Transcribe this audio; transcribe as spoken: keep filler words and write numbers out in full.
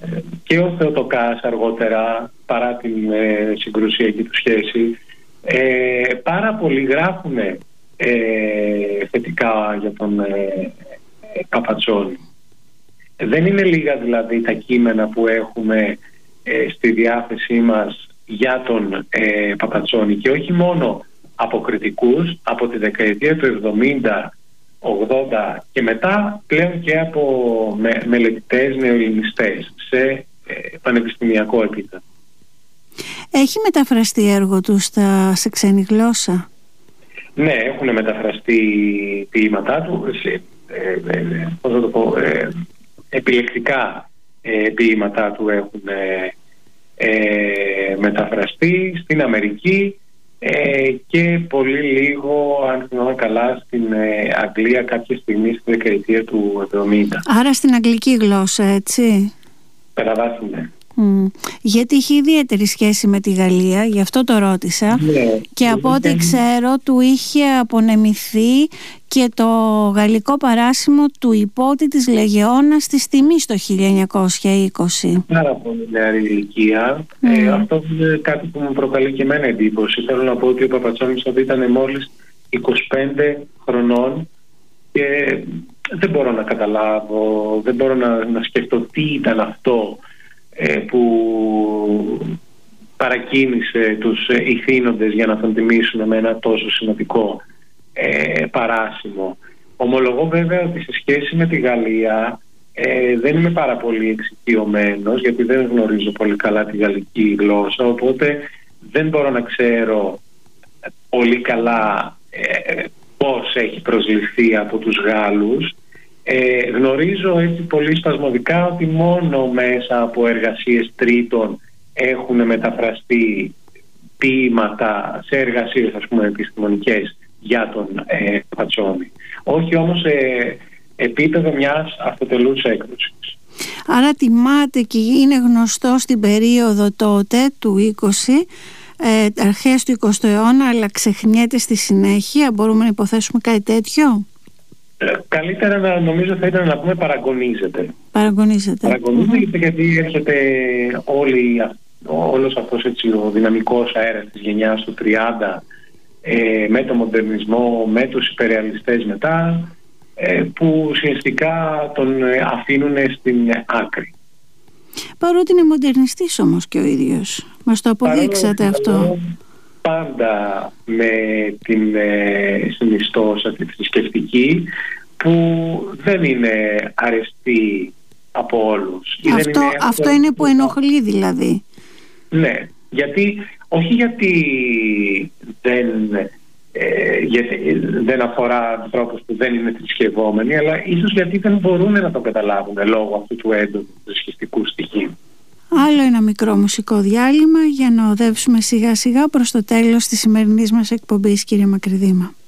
και ο Θεοτοκάς αργότερα, παρά την ε, συγκρουσιακή του σχέση, ε, πάρα πολλοί γράφουν ε, θετικά για τον ε, Παπατσόνη. Δεν είναι λίγα δηλαδή τα κείμενα που έχουμε ε, στη διάθεσή μας για τον ε, Παπατσόνη, και όχι μόνο από κριτικούς από τη δεκαετία του εβδομήντα ογδόντα και μετά, πλέον και από με, μελετητές νεοελληνιστές σε ε, πανεπιστημιακό επίπεδο. Έχει μεταφραστεί έργο του στα, σε ξένη γλώσσα? Ναι, έχουν μεταφραστεί ποίηματά του σε, ε, ε, πώς θα το πω, ε, επιλεκτικά ε, ποίηματά του έχουν ε, ε, μεταφραστεί στην Αμερική ε, και πολύ λίγο, αν θυμάμαι καλά, στην ε, Αγγλία κάποια στιγμή στη δεκαετία του εβδομήντα. Άρα στην αγγλική γλώσσα, έτσι? Περαβάσει, ναι. Mm. Γιατί είχε ιδιαίτερη σχέση με τη Γαλλία, γι' αυτό το ρώτησα. Ναι. Και από ό,τι ναι. ξέρω του είχε απονεμηθεί και το γαλλικό παράσημο του υπότη της Λεγεώνας της Τιμής το χίλια εννιακόσια είκοσι. Πάρα πολύ νεαρή ηλικία. Mm. Ε, αυτό είναι κάτι που μου προκαλεί και εμένα εντύπωση. Θέλω να πω ότι ο Παπατσόνης τότε ήταν μόλις είκοσι πέντε χρονών και δεν μπορώ να καταλάβω, δεν μπορώ να, να σκεφτώ τι ήταν αυτό που παρακίνησε τους ηθήνοντες για να τον τιμήσουν με ένα τόσο σημαντικό ε, παράσημο. Ομολογώ βέβαια ότι σε σχέση με τη Γαλλία ε, δεν είμαι πάρα πολύ εξοικειωμένος, γιατί δεν γνωρίζω πολύ καλά τη γαλλική γλώσσα, οπότε δεν μπορώ να ξέρω πολύ καλά ε, πώς έχει προσληφθεί από τους Γάλλους. Ε, γνωρίζω έτσι πολύ σπασμωδικά ότι μόνο μέσα από εργασίες τρίτων έχουν μεταφραστεί ποίηματα σε εργασίες, ας πούμε, επιστημονικές για τον ε, Παπατσόνη. Όχι όμως σε επίπεδο μιας αυτοτελούς έκδοσης. Άρα τιμάται και είναι γνωστό στην περίοδο τότε του είκοσι, ε, αρχές του εικοστού αιώνα, αλλά ξεχνιέται στη συνέχεια. Μπορούμε να υποθέσουμε κάτι τέτοιο? Ε, καλύτερα να, νομίζω θα ήταν να πούμε παραγωνίζεται. Παραγωνίζεται. Παραγωνίζεται mm-hmm. γιατί έρχεται όλη, όλος αυτός έτσι, ο δυναμικός αέρας της γενιάς του τριάντα ε, με τον μοντερνισμό, με τους υπερρεαλιστές μετά, ε, που ουσιαστικά τον αφήνουν στην άκρη. Παρότι είναι μοντερνιστής όμως και ο ίδιος. Μας το αποδείξατε Παρόλο, αυτό. Πάντα με την ε, συνιστόσα τη θρησκευτική, που δεν είναι αρεστή από όλους. Αυτό, είναι αυτό, αυτό είναι που ενοχλεί δηλαδή. Ναι, γιατί, όχι γιατί δεν, ε, γιατί δεν αφορά ανθρώπους που δεν είναι θρησκευόμενοι, αλλά ίσως γιατί δεν μπορούν να το καταλάβουν λόγω αυτού του έντονου θρησκευτικού στοιχείου. Άλλο ένα μικρό μουσικό διάλειμμα για να οδεύσουμε σιγά σιγά προς το τέλος της σημερινής μας εκπομπής, κύριε Μακρυδήμα.